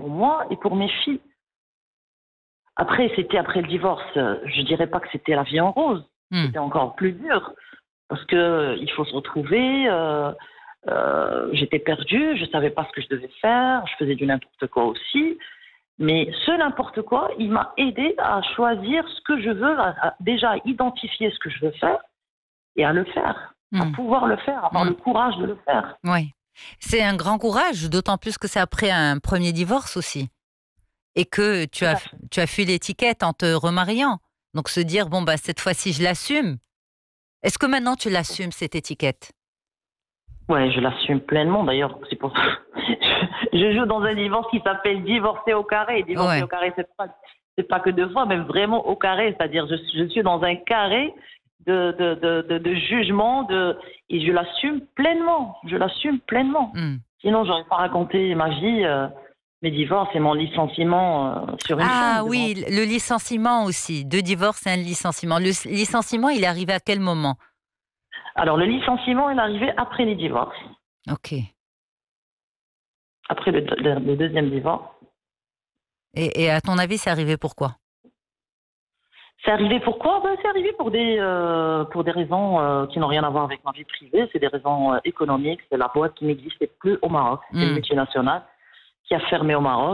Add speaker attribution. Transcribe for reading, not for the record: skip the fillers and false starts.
Speaker 1: pour moi et pour mes filles. Après, c'était après le divorce. Je dirais pas que c'était la vie en rose.
Speaker 2: Hmm.
Speaker 1: C'était encore plus dur parce que il faut se retrouver. J'étais perdue, je savais pas ce que je devais faire, je faisais du n'importe quoi aussi. Mais ce n'importe quoi, il m'a aidé à choisir ce que je veux, déjà à identifier ce que je veux faire et à le faire, à
Speaker 2: Hmm.
Speaker 1: pouvoir le faire, avoir
Speaker 2: Hmm.
Speaker 1: le courage de le faire.
Speaker 2: Oui. C'est un grand courage, d'autant plus que c'est après un premier divorce aussi. Et que
Speaker 1: Tout à fait.
Speaker 2: tu as fui l'étiquette en te remariant. Donc se dire, bon, bah, cette fois-ci, je l'assume. Est-ce que maintenant tu l'assumes, cette étiquette?
Speaker 1: Ouais, je l'assume pleinement. D'ailleurs, c'est pour ça. Je joue dans un divorce qui s'appelle divorcer au carré. Divorcer au
Speaker 2: Ouais.
Speaker 1: carré, c'est pas que deux fois, mais vraiment au carré. C'est-à-dire, je suis dans un carré de jugement, et je l'assume pleinement. Je l'assume pleinement.
Speaker 2: Hmm.
Speaker 1: Sinon, j'aurais pas raconté ma vie, mes divorces et mon licenciement sur une
Speaker 2: Ah
Speaker 1: chaîne devant.
Speaker 2: oui, le licenciement aussi. Deux divorces et un licenciement. Le licenciement, il est arrivé à quel moment?
Speaker 1: Alors, le licenciement est arrivé après les divorces,
Speaker 2: Ok.
Speaker 1: après le deuxième divorce.
Speaker 2: Et à ton avis, c'est arrivé pourquoi?
Speaker 1: C'est arrivé pourquoi? Ben, c'est arrivé pour des raisons qui n'ont rien à voir avec ma vie privée. C'est des raisons économiques. C'est la boîte qui n'existait plus au Maroc. C'est une
Speaker 2: Hmm.
Speaker 1: multinationale qui a fermé au Maroc.